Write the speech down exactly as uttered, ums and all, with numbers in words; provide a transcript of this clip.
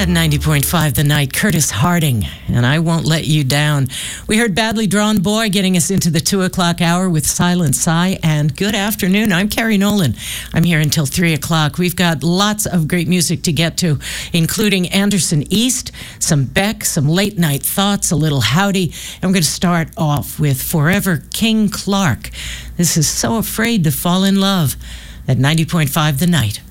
At ninety point five The Night, Curtis Harding, and I Won't Let You Down. We heard Badly Drawn Boy getting us into the two o'clock hour with Silent Sigh, and good afternoon. I'm Carrie Nolan. I'm here until three o'clock. We've got lots of great music to get to, including Anderson East, some Beck, some late night thoughts, a little Howdy, and we're going to start off with Forever King Clark. This is So Afraid to Fall in Love at ninety point five The Night.